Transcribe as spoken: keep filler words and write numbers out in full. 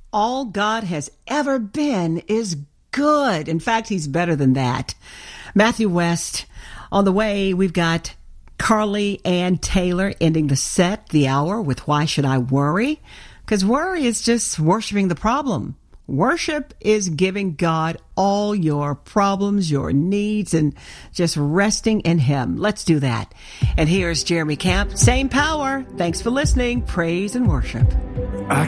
all God has ever been is good. In fact, he's better than that. Matthew West. On the way, we've got Carly Ann Taylor ending the set, the hour, with Why Should I Worry? Because worry is just worshiping the problem. Worship is giving God all your problems, your needs, and just resting in him. Let's do that. And here's Jeremy Camp. Same power. Thanks for listening. Praise and worship. I